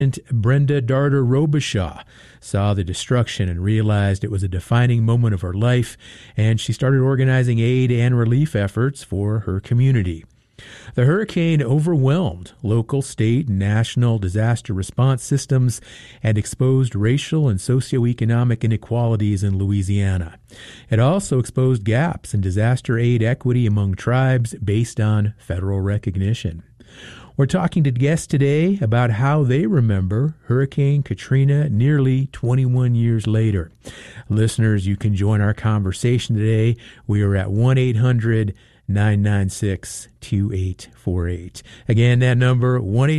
Brenda Darder Robichaud saw the destruction and realized it was a defining moment of her life, and she started organizing aid and relief efforts for her community. The hurricane overwhelmed local, state, and national disaster response systems and exposed racial and socioeconomic inequalities in Louisiana. It also exposed gaps in disaster aid equity among tribes based on federal recognition. We're talking to guests today about how they remember Hurricane Katrina nearly 21 years later. Listeners, you can join our conversation today. We are at 1-800-996-2848. Again, that number,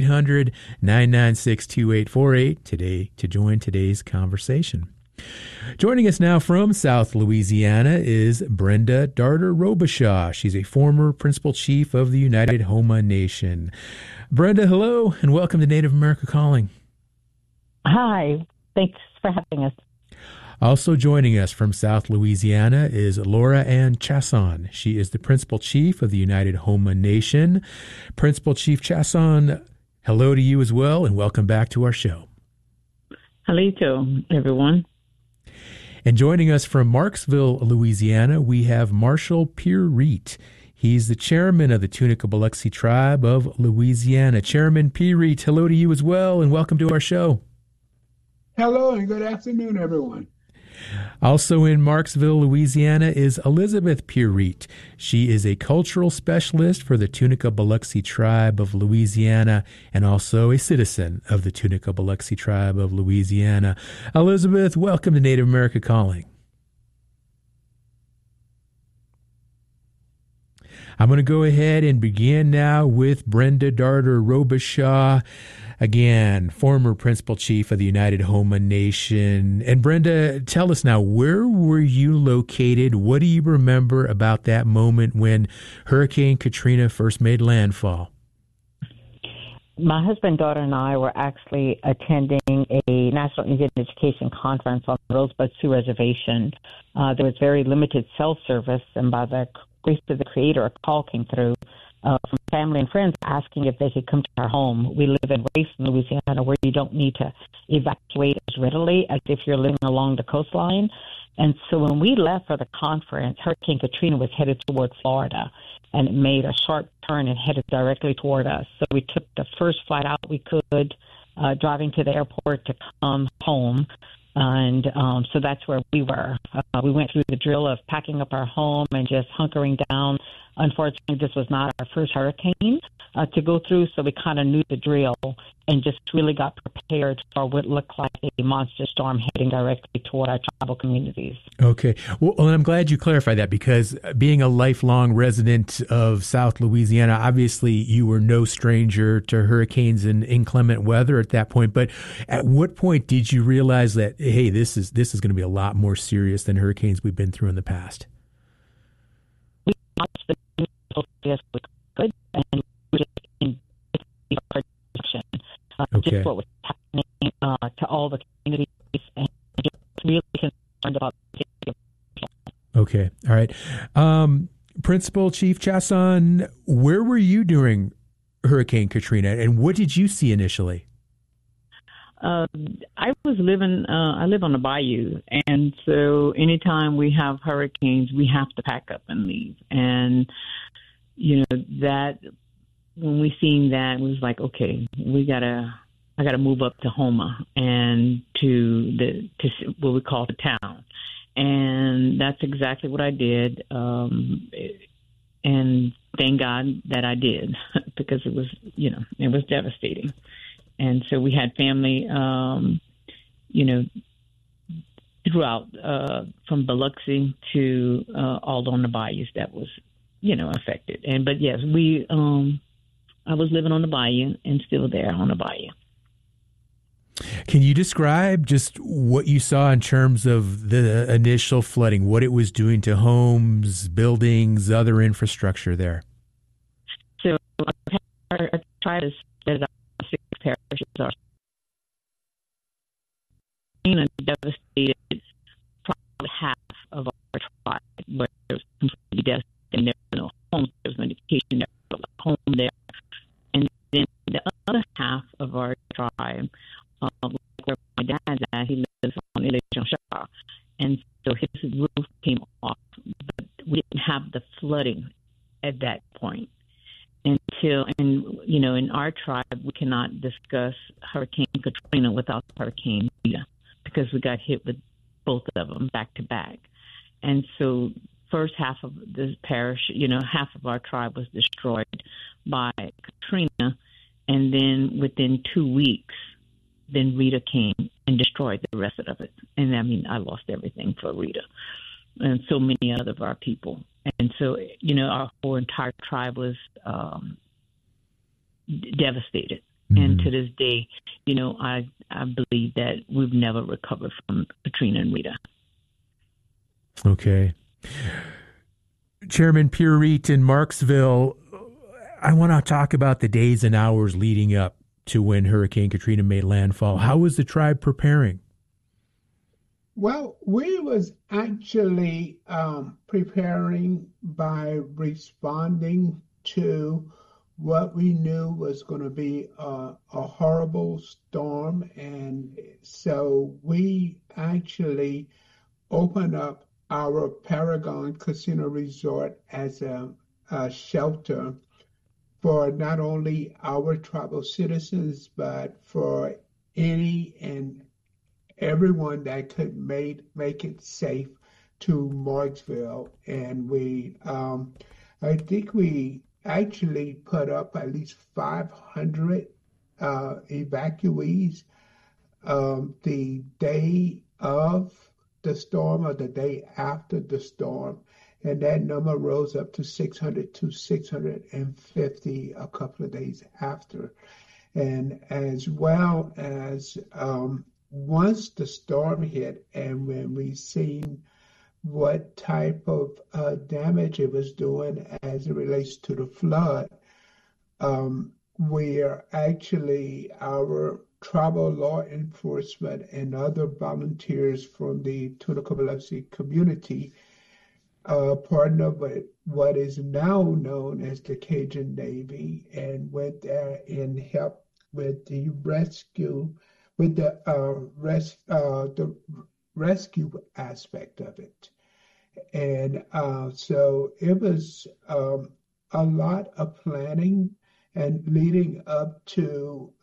1-800-996-2848, today to join today's conversation. Joining us now from South Louisiana is Brenda Darder Robichaud. She's a former principal chief of the United Homa Nation. Brenda, hello, and welcome to Native America Calling. Hi, thanks for having us. Also joining us from South Louisiana is Laura Ann Chasson. She is the principal chief of the United Homa Nation. Principal Chief Chasson, hello to you as well, and welcome back to our show. Hello, everyone. And joining us from Marksville, Louisiana, we have Marshall Pierreet. He's the chairman of the Tunica Biloxi Tribe of Louisiana. Chairman Pierreet, hello to you as well, and welcome to our show. Hello, and good afternoon, everyone. Also in Marksville, Louisiana is Elizabeth Pierreet. She is a cultural specialist for the Tunica Biloxi Tribe of Louisiana and also a citizen of the Tunica Biloxi Tribe of Louisiana. Elizabeth, welcome to Native America Calling. I'm going to go ahead and begin now with Brenda Darder Robichaud. Again, former principal chief of the United Homa Nation. And Brenda, tell us now, where were you located? What do you remember about that moment when Hurricane Katrina first made landfall? My husband, daughter, and I were actually attending a National Indian Education Conference on Rosebud Sioux Reservation. There was very limited cell service, and by the grace of the Creator, a call came through from family and friends asking if they could come to our home. We live in Rayson, Louisiana, where you don't need to evacuate as readily as if you're living along the coastline. And so when we left for the conference, Hurricane Katrina was headed toward Florida, and it made a sharp turn and headed directly toward us. So we took the first flight out we could, driving to the airport to come home. And so that's where we were. We went through the drill of packing up our home and just hunkering down. Unfortunately, this was not our first hurricane to go through, so we kind of knew the drill and just really got prepared for what looked like a monster storm heading directly toward our tribal communities. Okay. Well, and I'm glad you clarified that, because being a lifelong resident of South Louisiana, obviously you were no stranger to hurricanes and inclement weather at that point. But at what point did you realize that, hey, this is going to be a lot more serious than hurricanes we've been through in the past? We watched the news as we could, and we were just in protection. Just what was happening to all the communities, and just really concerned about the safety of people. Okay. All right. Principal Chief Chasson, where were you during Hurricane Katrina, and what did you see initially? I live on the bayou, and so anytime we have hurricanes, we have to pack up and leave. And, you know, that when we seen that, it was like, okay, I gotta move up to Homa and to what we call the town. And that's exactly what I did. And thank God that I did, because it was devastating. And so we had family, throughout, from Biloxi to all on the bayous that was, affected. But yes, I was living on the bayou and still there on the bayou. Can you describe just what you saw in terms of the initial flooding, what it was doing to homes, buildings, other infrastructure there? So our tribe is split up 6 parishes are devastated. Probably half of our tribe was completely devastated. There was no homes, there was no education, there was no home there. And then the other half of our tribe Like where my dad's at, he lives on Elation Shah. And so his roof came off, but we didn't have the flooding at that point. And in our tribe, we cannot discuss Hurricane Katrina without Hurricane Rita because we got hit with both of them back to back. And so first half of the parish, half of our tribe was destroyed by Katrina. And then within 2 weeks, then Rita came and destroyed the rest of it. And I lost everything for Rita and so many other of our people. And so, our whole entire tribe was devastated. Mm-hmm. And to this day, I believe that we've never recovered from Katrina and Rita. Okay. Chairman Pierre in Marksville, I want to talk about the days and hours leading up to when Hurricane Katrina made landfall. How was the tribe preparing? Well, we was actually preparing by responding to what we knew was going to be a horrible storm. And so we actually opened up our Paragon Casino Resort as a shelter for not only our tribal citizens, but for any and everyone that could make it safe to Marksville. And I think we actually put up at least 500 evacuees the day of the storm or the day after the storm. And that number rose up to 600 to 650 a couple of days after. And as well as once the storm hit and when we seen what type of damage it was doing as it relates to the flood, where actually our tribal law enforcement and other volunteers from the Tunica Biloxi community partnered with what is now known as the Cajun Navy and went there and helped with the rescue, with the rescue aspect of it. And so it was a lot of planning and leading up to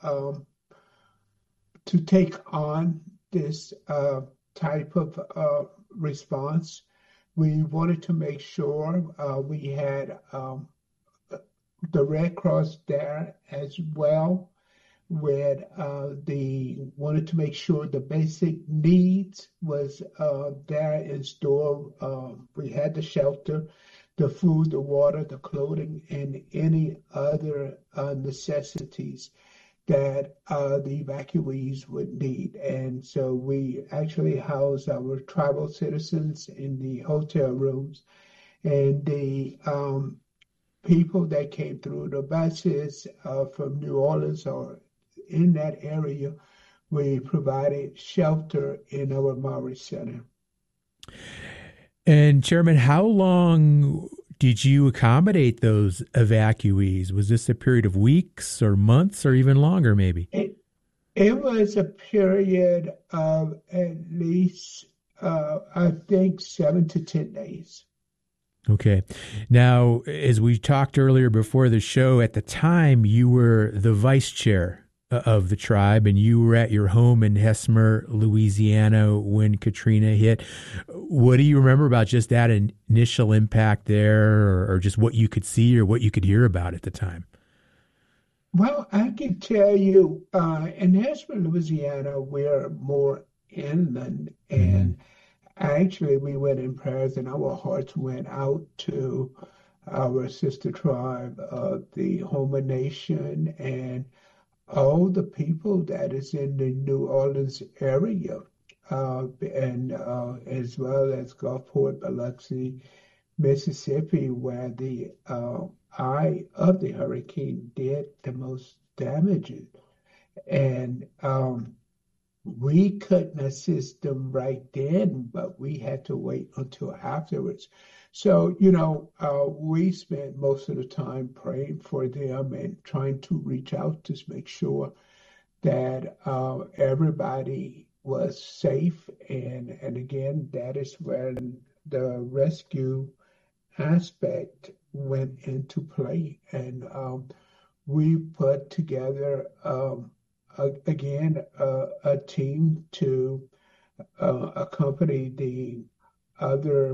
take on this type of response. We wanted to make sure we had the Red Cross there as well. Wanted to make sure the basic needs was there in store. We had the shelter, the food, the water, the clothing, and any other necessities that the evacuees would need. And so we actually housed our tribal citizens in the hotel rooms, and the people that came through the buses from New Orleans or in that area, we provided shelter in our Maury Center. And Chairman, how long did you accommodate those evacuees? Was this a period of weeks or months or even longer, maybe? It was a period of at least, I think, 7 to 10 days. Okay. Now, as we talked earlier before the show, at the time you were the vice chair of the tribe, and you were at your home in Hesmer, Louisiana when Katrina hit. What do you remember about just that initial impact there, or just what you could see or what you could hear about at the time? Well, I can tell you, in Hesmer, Louisiana, we're more inland, and actually we went in prayers and our hearts went out to our sister tribe of the Houma Nation and all the people that is in the New Orleans area, and as well as Gulfport, Biloxi, Mississippi, where the eye of the hurricane did the most damage. And we couldn't assist them right then, but we had to wait until afterwards. So, we spent most of the time praying for them and trying to reach out to make sure that everybody was safe. And again, that is when the rescue aspect went into play. And we put together, again, a team to accompany the other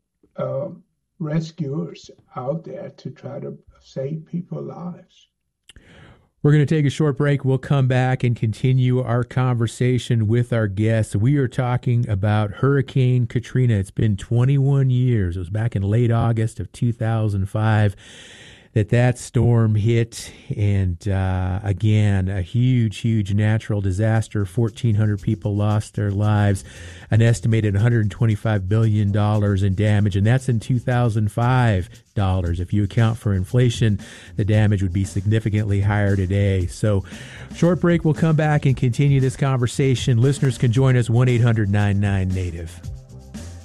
rescuers out there to try to save people's lives. We're going to take a short break. We'll come back and continue our conversation with our guests. We are talking about Hurricane Katrina. It's been 21 years. It was back in late August of 2005 that storm hit. And again, a huge natural disaster. 1,400 people lost their lives, an estimated $125 billion in damage. And that's in 2005 dollars. If you account for inflation, the damage would be significantly higher today. So short break. We'll come back and continue this conversation. Listeners can join us 1-800-99-NATIVE.